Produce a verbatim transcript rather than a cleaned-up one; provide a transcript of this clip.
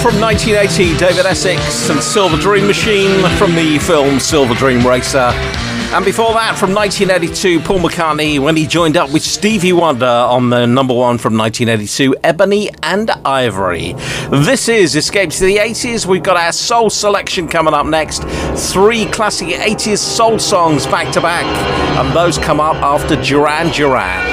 from nineteen eighty, David Essex and Silver Dream Machine from the film Silver Dream Racer. And before that, from nineteen eighty-two, Paul McCartney when he joined up with Stevie Wonder on the number one from nineteen eighty-two, Ebony and Ivory. This is Escape to the eighties. We've got our soul selection coming up next. Three classic eighties soul songs back to back. And those come up after Duran Duran.